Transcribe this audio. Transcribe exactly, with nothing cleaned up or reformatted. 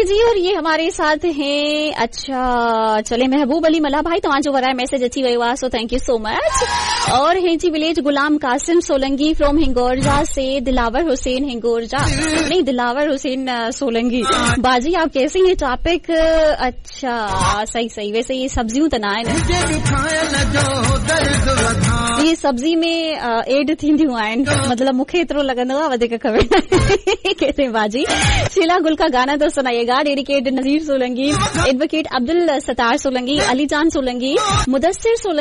Okay जी, और ये हमारे साथ हैं, अच्छा चले महबूब अली मला भाई तव्हांजो वराए मैसेज अची वियो आहे, so thank you so much. और हैं जी village Ghulam Qasim Solanki from हिंगोरजा से दिलावर हुसैन हिंगोरजा, नहीं दिलावर हुसैन सोलंकी। बाजी आप कैसे ये टॉपिक, अच्छा सही सही, वैसे ये सब्जियों तो ना है ना, ये सब्जी में एड थींदियूं आहिनि, मतलब मूंखे एतिरो लॻंदो आहे वधीक ख़बर कहते बाजी। शीला गुल का गाना तो सुनाइएगा, डेडिकेट नजीर सोलंकी, एडवोकेट अब्दुल सत्तार सोलंकी, अलीजान सोलंकी, मुदस्सिर सोलंकी,